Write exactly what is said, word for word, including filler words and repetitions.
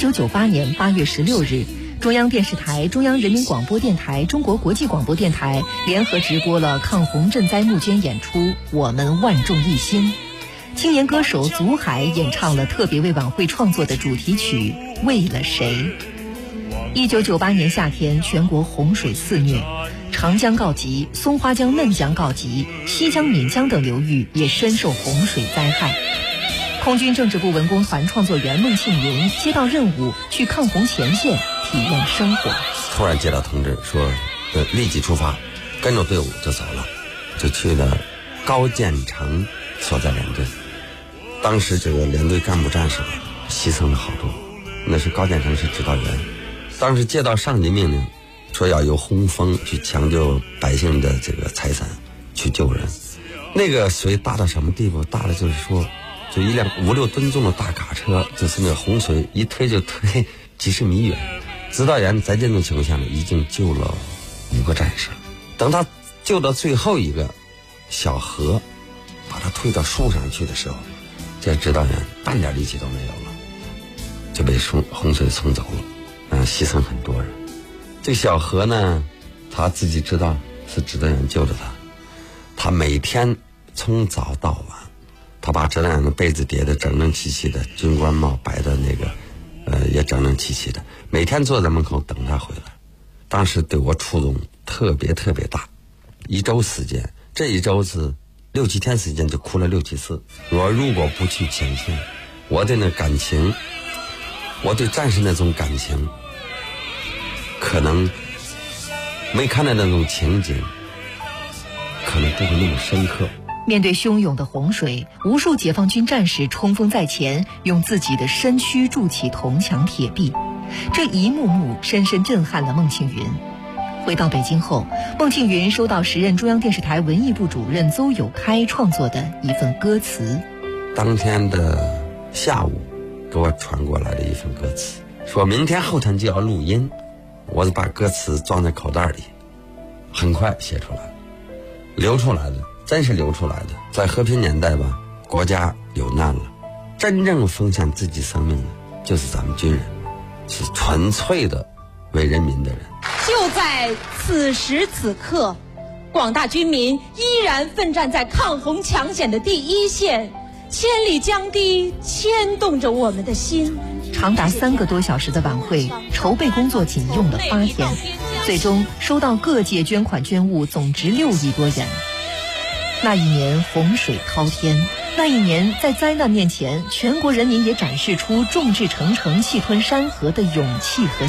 九九八年八月十六日，中央电视台、中央人民广播电台、中国国际广播电台联合直播了抗洪赈灾募捐演出《我们万众一心》。青年歌手祖海演唱了特别为晚会创作的主题曲《为了谁》。一九九八年夏天，全国洪水肆虐，长江告急，松花江、嫩江告急，西江、岷江等流域也深受洪水灾害。空军政治部文工团创作员孟庆云接到任务去抗洪前线体验生活。 突然接到通知说，呃，立即出发，跟着队伍就走了，就去了高建成所在连队。当时这个连队干部战士牺牲了好多，那是高建成是指导员。当时接到上级命令，说要由洪峰去抢救百姓的这个财产，去救人。那个水大到什么地步？大的就是说，就一辆五六吨重的大卡车，就是那个洪水一推就推几十米远。指导员在这种情况下呢，已经救了五个战士。等他救到最后一个小河，把他推到树上去的时候，这指导员半点力气都没有了，就被洪洪水冲走了，嗯，牺牲很多人。这小河呢，他自己知道是指导员救的他，他每天从早到晚，他把指导员的被子叠得整整齐齐的，军官帽摆的那个呃也整整齐齐的，每天坐在门口等他回来。当时对我触动特别特别大，一周时间，这一周是六七天时间就哭了六七次。我如果不去前线，我对那感情，我对战士那种感情，可能没看到那种情景，可能不会那么深刻。 面对汹涌的洪水，无数解放军战士冲锋在前，用自己的身躯筑起铜墙铁壁，这一幕幕深深震撼了孟庆云。回到北京后，孟庆云收到时任中央电视台文艺部主任邹友开创作的一份歌词。 当天的下午给我传过来的一份歌词，说明天后天就要录音，我就把歌词装在口袋里，很快写出来，流出来的，真是流出来的。在和平年代吧，国家有难了，真正奉献自己生命的就是咱们军人，是纯粹的为人民的人。 就在此时此刻，广大军民依然奋战在抗洪抢险的第一线，千里江堤牵动着我们的心。 长达三个多小时的晚会筹备工作仅用了八天，最终收到各界捐款捐物总值六亿多元。那一年洪水滔天，那一年在灾难面前，全国人民也展示出众志成城、气吞山河的勇气和